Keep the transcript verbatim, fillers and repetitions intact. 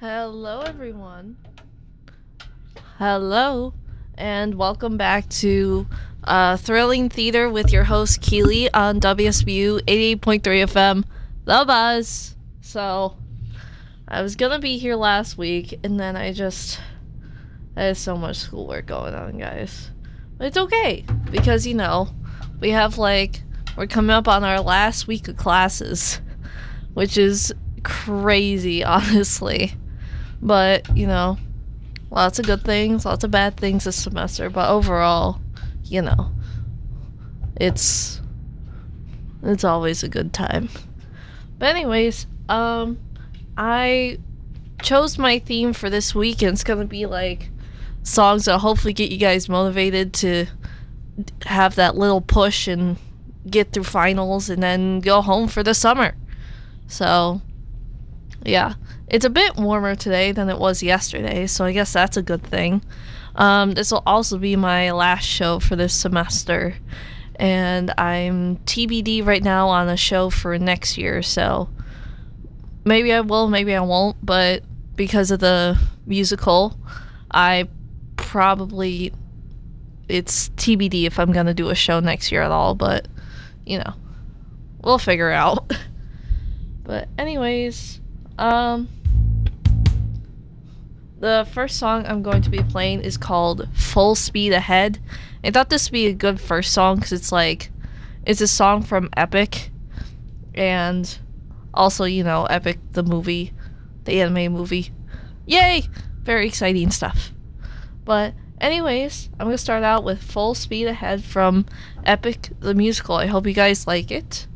Hello, everyone. Hello, and welcome back to uh, Thrilling Theater with your host Keely on W S B U eighty-eight point three F M, The Buzz. So, I was gonna be here last week, and then I just I had so much schoolwork going on, guys. But it's okay because you know we have like we're coming up on our last week of classes, which is crazy, honestly. But, you know, lots of good things, lots of bad things this semester, but overall, you know, it's it's always a good time. But anyways, um I chose my theme for this week, and it's gonna be like songs that hopefully get you guys motivated to have that little push and get through finals and then go home for the summer. So yeah, it's a bit warmer today than it was yesterday, so I guess that's a good thing. Um, this will also be my last show for this semester, and I'm T B D right now on a show for next year, so maybe I will, maybe I won't, but because of the musical, I probably, it's T B D if I'm going to do a show next year at all, but, you know, we'll figure it out. But anyways, um, the first song I'm going to be playing is called Full Speed Ahead. I thought this would be a good first song because it's like, it's a song from Epic, and also, you know, Epic, the movie, the anime movie. Yay! Very exciting stuff. But anyways, I'm going to start out with Full Speed Ahead from Epic, the musical. I hope you guys like it.